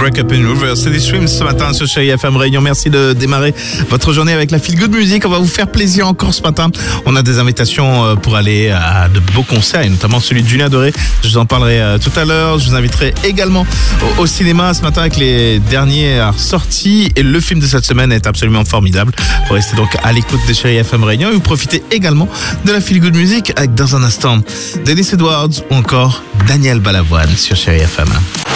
Break Up in Reverse. C'est des streams ce matin sur Chérie FM Réunion. Merci de démarrer votre journée avec la Feel Good Music. On va vous faire plaisir encore ce matin. On a des invitations pour aller à de beaux concerts, et notamment celui de Julien Doré. Je vous en parlerai tout à l'heure. Je vous inviterai également au cinéma ce matin avec les dernières sorties. Et le film de cette semaine est absolument formidable. Vous restez donc à l'écoute de Chérie FM Réunion et vous profitez également de la Feel Good Music avec dans un instant Dennis Edwards ou encore Daniel Balavoine sur Chérie FM.